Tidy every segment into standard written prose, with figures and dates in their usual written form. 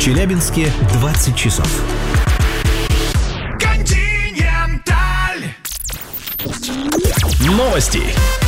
Челябинске 20 часов. Новости.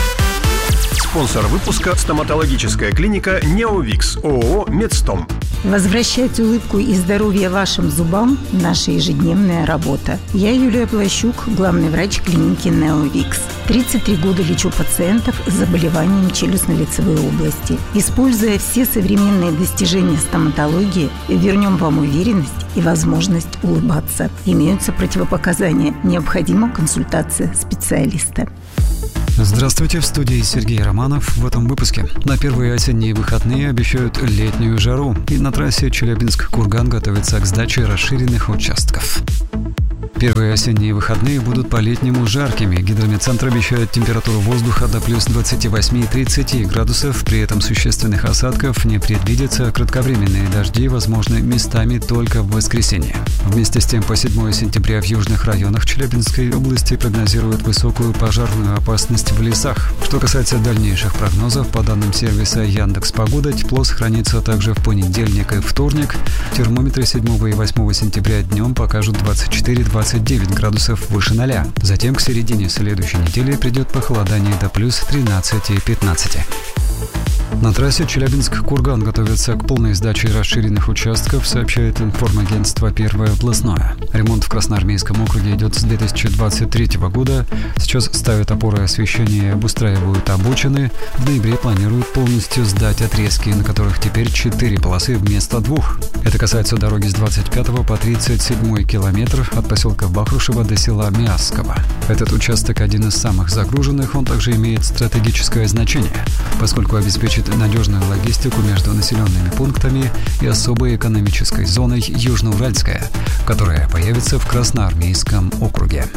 Спонсор выпуска – стоматологическая клиника «Неовикс» ООО «Медстом». Возвращать улыбку и здоровье вашим зубам – наша ежедневная работа. Я Юлия Плащук, главный врач клиники «Неовикс». 33 года лечу пациентов с заболеваниями челюстно-лицевой области. Используя все современные достижения стоматологии, вернем вам уверенность и возможность улыбаться. Имеются противопоказания. Необходима консультация специалиста. Здравствуйте, в студии Сергей Романов. В этом выпуске. На первые осенние выходные обещают летнюю жару. И на трассе Челябинск-Курган готовится к сдаче расширенных участков. Первые осенние выходные будут по-летнему жаркими. Гидрометцентр обещает температуру воздуха до плюс 28 и 30 градусов. При этом существенных осадков не предвидится. Кратковременные дожди возможны местами только в воскресенье. Вместе с тем, по 7 сентября в южных районах Челябинской области прогнозируют высокую пожарную опасность в лесах. Что касается дальнейших прогнозов, по данным сервиса Яндекс.Погода, тепло сохранится также в понедельник и вторник. Термометры 7 и 8 сентября днем покажут 24-29 градусов выше 0. Затем к середине следующей недели придет похолодание до плюс 13-15. На трассе Челябинск-Курган готовится к полной сдаче расширенных участков, сообщает информагентство «Первое областное». Ремонт в Красноармейском округе идет с 2023 года. Сейчас ставят опоры освещения и обустраивают обочины. В ноябре планируют полностью сдать отрезки, на которых теперь 4 полосы вместо 2. Это касается дороги с 25 по 37 километр от поселка Бахрушево до села Миасского. Этот участок один из самых загруженных, он также имеет стратегическое значение, поскольку обеспечит надежную логистику между населенными пунктами и особой экономической зоной Южноуральская, которая появится в Красноармейском округе.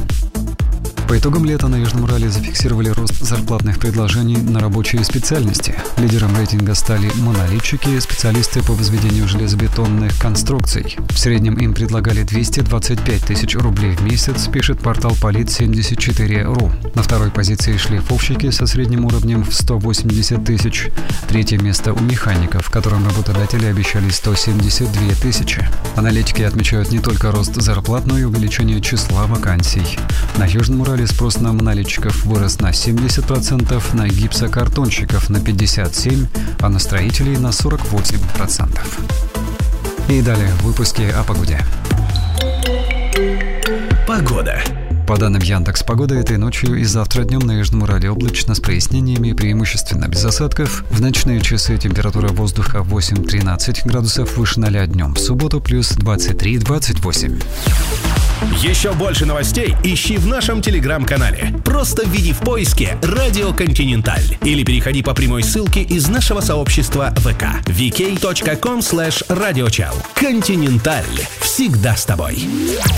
По итогам лета на Южном Урале зафиксировали рост зарплатных предложений на рабочие специальности. Лидером рейтинга стали монолитчики, специалисты по возведению железобетонных конструкций. В среднем им предлагали 225 тысяч рублей в месяц, пишет портал Полит74.ру. На второй позиции шлифовщики со средним уровнем в 180 тысяч. Третье место у механиков, которым работодатели обещали 172 тысячи. Аналитики отмечают не только рост зарплат, но и увеличение числа вакансий. На Южном Урале спрос на монолитчиков вырос на 70%, на гипсокартонщиков на 57%, а на строителей на 48%. И далее в выпуске о погоде. Погода. По данным Яндекс.Погода, этой ночью и завтра днем на Южном Урале облачно с прояснениями, преимущественно без осадков. В ночные часы температура воздуха 8-13 градусов выше 0 днем. В субботу плюс 23-28. Еще больше новостей ищи в нашем телеграм-канале. Просто введи в поиске «Радио Континенталь» или переходи по прямой ссылке из нашего сообщества ВК vk.com/radiochal. Континенталь. Всегда с тобой.